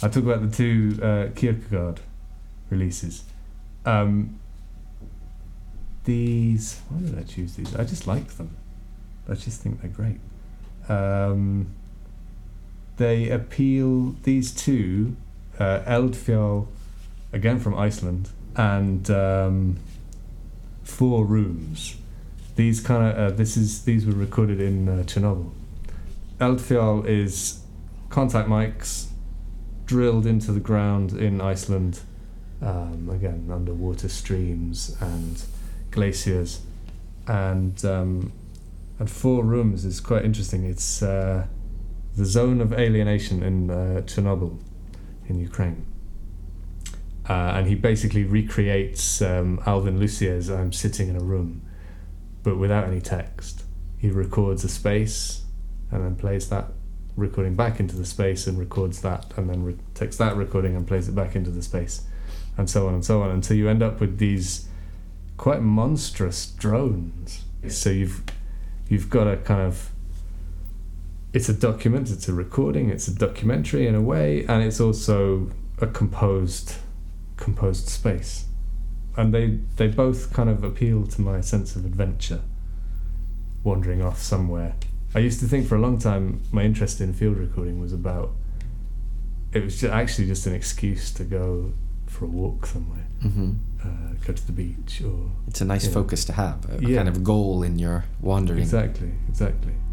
I talk about the two Kierkegaard releases. These, why did I choose these? I just like them. I just think they're great. They appeal, these two, Eldfjall, again from Iceland, and Four Rooms. These kind of these were recorded in Chernobyl. Eldfjall is contact mics drilled into the ground in Iceland, again underwater streams and glaciers, and Four Rooms is quite interesting. It's the zone of alienation in Chernobyl in Ukraine. And he basically recreates Alvin Lucier's I'm Sitting in a Room, but without any text. He records a space and then plays that recording back into the space and records that, and then takes that recording and plays it back into the space, and so on, until you end up with these quite monstrous drones. So you've got a kind of, it's a document, it's a recording, it's a documentary in a way, and it's also a composed space, and they both kind of appeal to my sense of adventure, wandering off somewhere. I used to think for a long time my interest in field recording was about, it was actually just an excuse to go for a walk somewhere, go to the beach, or it's a nice focus to have, a kind of goal in your wandering. Exactly.